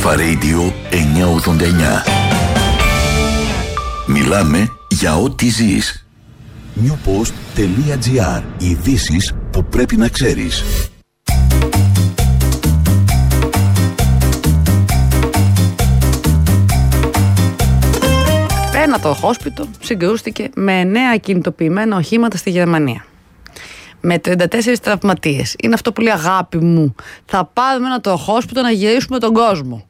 Alpha Radio 989. Μιλάμε για ό,τι ζεις. newpost.gr. Ειδήσεις που πρέπει να ξέρεις. Ένα το χόσπιτο συγκρούστηκε με 9 ακινητοποιημένα οχήματα στη Γερμανία. Με 34 τραυματίες. Είναι αυτό που λέει αγάπη μου. Θα πάρουμε ένα τροχόσπιτο να γυρίσουμε τον κόσμο.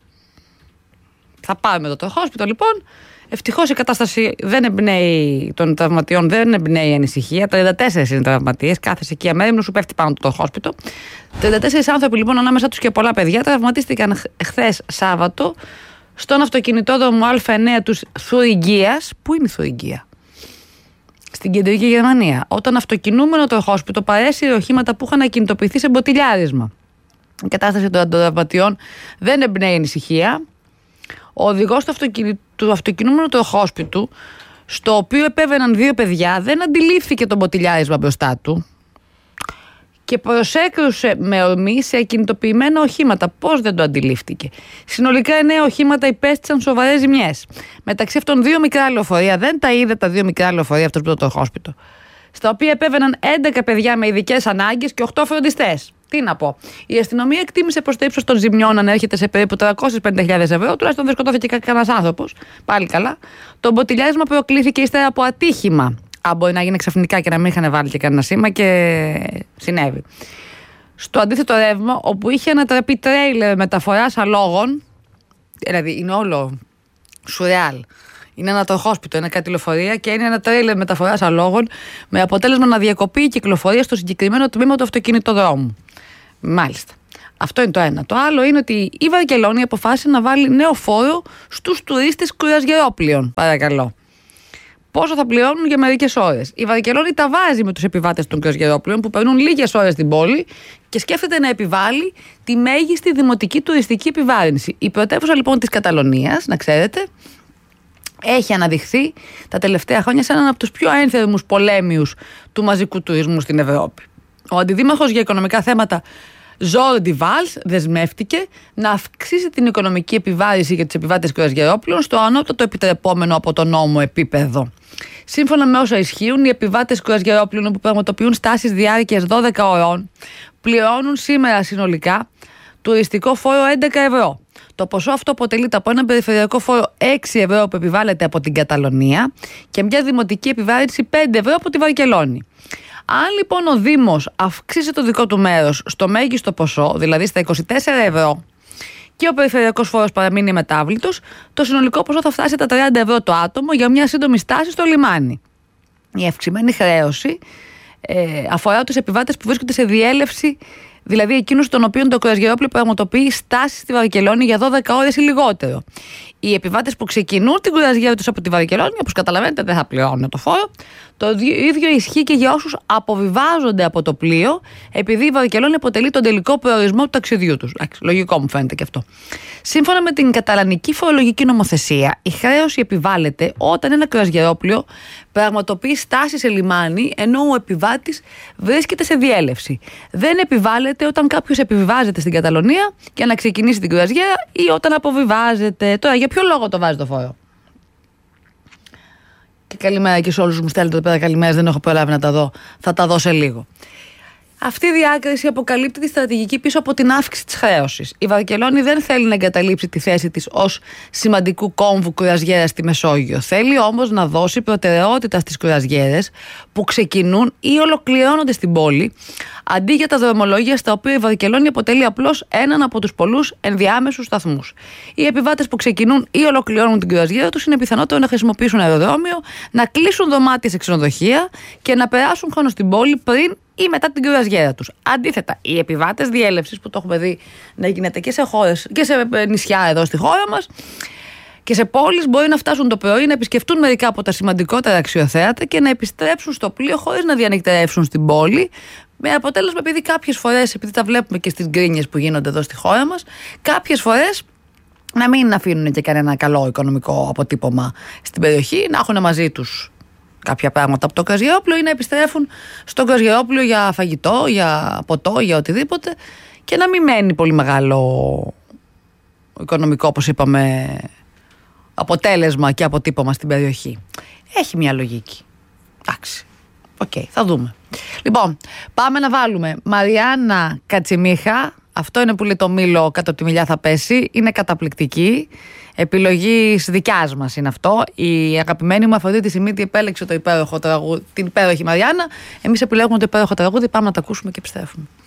Θα πάρουμε το τροχόσπιτο λοιπόν. Ευτυχώς η κατάσταση δεν εμπνέει των τραυματιών, δεν εμπνέει ανησυχία. 34 είναι τραυματίες. Κάθεσαι εκεί αμέριμνο, σου πέφτει πάνω το τροχόσπιτο. 34 άνθρωποι λοιπόν, ανάμεσα τους και πολλά παιδιά, τραυματίστηκαν χθες Σάββατο στον αυτοκινητόδρομο Α9 του Θουριγγίας. Πού είναι η Θουριγγία? Στην κεντρική Γερμανία. Όταν αυτοκινούμενο τροχόσπιτο παρέσυρε οχήματα που είχαν ακινητοποιηθεί σε μποτιλιάρισμα. Η κατάσταση των τραυματιών δεν εμπνέει ανησυχία. Ο οδηγός του αυτοκινούμενου τροχόσπιτου, στο οποίο επέβαιναν 2 παιδιά, δεν αντιλήφθηκε το μποτιλιάρισμα μπροστά του και προσέκρουσε με ορμή σε ακινητοποιημένα οχήματα. Πώς δεν το αντιλήφθηκε? Συνολικά 9 οχήματα υπέστησαν σοβαρές ζημιές. Μεταξύ αυτών 2 μικρά λεωφορεία, δεν τα είδε τα 2 μικρά λεωφορεία αυτός που το τροχόσπιτο, στα οποία επέβαιναν 11 παιδιά με ειδικές ανάγκες και 8 φροντιστές. Τι να πω. Η αστυνομία εκτίμησε πως το ύψος των ζημιών ανέρχεται σε περίπου 350.000 ευρώ, τουλάχιστον δεν σκοτώθηκε κανένας άνθρωπος. Πάλι καλά. Το μποτιλιάρισμα προκλήθηκε ύστερα από ατύχημα. Αν μπορεί να γίνει ξαφνικά και να μην είχαν βάλει και κανένα σήμα, και συνέβη. Στο αντίθετο ρεύμα, όπου είχε ανατραπεί τρέιλερ μεταφοράς αλόγων, δηλαδή είναι όλο σουρεάλ. Είναι ένα τροχόσπιτο, είναι κάτι λεωφορεία και είναι ένα τρέιλερ μεταφοράς αλόγων, με αποτέλεσμα να διακοπεί η κυκλοφορία στο συγκεκριμένο τμήμα του αυτοκινητοδρόμου. Μάλιστα. Αυτό είναι το ένα. Το άλλο είναι ότι η Βαρκελόνη αποφάσισε να βάλει νέο φόρο στους τουρίστες κρουαζιερόπλοιων. Παρακαλώ. Πόσο θα πληρώνουν για μερικές ώρες? Η Βαρκελόνη τα βάζει με τους επιβάτες των κρουαζιερόπλοιων που περνούν λίγες ώρες στην πόλη και σκέφτεται να επιβάλλει τη μέγιστη δημοτική τουριστική επιβάρυνση. Η πρωτεύουσα λοιπόν της Καταλωνίας, να ξέρετε, έχει αναδειχθεί τα τελευταία χρόνια σαν έναν από τους πιο ένθερμους πολέμιους του μαζικού τουρισμού στην Ευρώπη. Ο αντιδήμαρχος για οικονομικά θέματα Ζόρντι Βάλς δεσμεύτηκε να αυξήσει την οικονομική επιβάρυνση για τους επιβάτες κρουαζιερόπλοιων στο ανώτατο επιτρεπόμενο από τον νόμο επίπεδο. Σύμφωνα με όσα ισχύουν, οι επιβάτες κρουαζιερόπλοιων που πραγματοποιούν στάσεις διάρκειας 12 ωρών πληρώνουν σήμερα συνολικά τουριστικό φόρο 11 ευρώ. Το ποσό αυτό αποτελείται από ένα περιφερειακό φόρο 6 ευρώ που επιβάλλεται από την Καταλωνία και μια δημοτική επιβάρυνση 5 ευρώ από τη Βαρκελόνη. Αν λοιπόν ο Δήμος αυξήσει το δικό του μέρος στο μέγιστο ποσό, δηλαδή στα 24 ευρώ, και ο περιφερειακός φόρος παραμείνει μετάβλητος, το συνολικό ποσό θα φτάσει τα 30 ευρώ το άτομο για μια σύντομη στάση στο λιμάνι. Η αυξημένη χρέωση αφορά τους επιβάτες που βρίσκονται σε διέλευση, δηλαδή εκείνους των οποίων το κρουαζιερόπλοιο πραγματοποιεί στάση στη Βαρκελόνη για 12 ώρες ή λιγότερο. Οι επιβάτες που ξεκινούν την κρουαζιέρα τους από τη Βαρκελόνη, όπως καταλαβαίνετε, δεν θα πληρώνουν το φόρο. Το ίδιο ισχύει και για όσους αποβιβάζονται από το πλοίο, επειδή η Βαρκελόνη αποτελεί τον τελικό προορισμό του ταξιδιού τους. Λογικό μου φαίνεται και αυτό. Σύμφωνα με την καταλανική φορολογική νομοθεσία, η χρέωση επιβάλλεται όταν ένα κρουαζιερόπλοιο πραγματοποιεί στάση σε λιμάνι, ενώ ο επιβάτης βρίσκεται σε διέλευση. Δεν επιβάλλεται όταν κάποιος επιβιβάζεται στην Καταλωνία για να ξεκινήσει την κρουαζιέρα ή όταν αποβιβάζεται. Τώρα, για ποιο λόγο το βάζει το φόρο? Και καλημέρα και σε όλους μου στέλνετε εδώ πέρα καλημέρες, δεν έχω προλάβει να τα δω. Θα τα δω σε λίγο. Αυτή η διάκριση αποκαλύπτει τη στρατηγική πίσω από την αύξηση της χρέωσης. Η Βαρκελόνη δεν θέλει να εγκαταλείψει τη θέση της ως σημαντικού κόμβου κρουαζιέρας στη Μεσόγειο. Θέλει όμως να δώσει προτεραιότητα στις κρουαζιέρες που ξεκινούν ή ολοκληρώνονται στην πόλη, αντί για τα δρομολόγια στα οποία η Βαρκελόνη αποτελεί απλώς έναν από τους πολλούς ενδιάμεσους σταθμούς. Οι επιβάτες που ξεκινούν ή ολοκληρώνουν την κρουαζιέρα τους είναι πιθανότερο να χρησιμοποιήσουν αεροδρόμιο, να κλείσουν δωμάτια σε ξενοδοχεία και να περάσουν χρόνο στην πόλη πριν ή μετά την κρουαζιέρα τους. Αντίθετα, οι επιβάτες διέλευσης, που το έχουμε δει να γίνεται και σε χώρες και σε νησιά εδώ στη χώρα μας και σε πόλεις, μπορεί να φτάσουν το πρωί, να επισκεφτούν μερικά από τα σημαντικότερα αξιοθέατα και να επιστρέψουν στο πλοίο χωρίς να διανυκτερεύσουν στην πόλη. Με αποτέλεσμα, επειδή κάποιες φορές, επειδή τα βλέπουμε και στις γκρίνιες που γίνονται εδώ στη χώρα μας, κάποιες φορές να μην αφήνουν και κανένα καλό οικονομικό αποτύπωμα στην περιοχή, να έχουν μαζί τους κάποια πράγματα από το κρουαζιερόπλοιο ή να επιστρέφουν στο κρουαζιερόπλοιο για φαγητό, για ποτό, για οτιδήποτε και να μην μένει πολύ μεγάλο οικονομικό, όπως είπαμε, αποτέλεσμα και αποτύπωμα στην περιοχή. Έχει μια λογική. Εντάξει. Οκ, θα δούμε. Λοιπόν, πάμε να βάλουμε Μαριάννα Κατσιμίχα. Αυτό είναι που λέει το Μήλο κάτω από τη μιλιά θα πέσει. Είναι καταπληκτική. Επιλογή δικιά μας είναι αυτό. Η αγαπημένη μου Αφροδίτη Σιμίτη επέλεξε το υπέροχο τραγούδι, την υπέροχη Μαριάννα. Εμείς επιλέγουμε το υπέροχο τραγούδι. Πάμε να το ακούσουμε και επιστρέφουμε.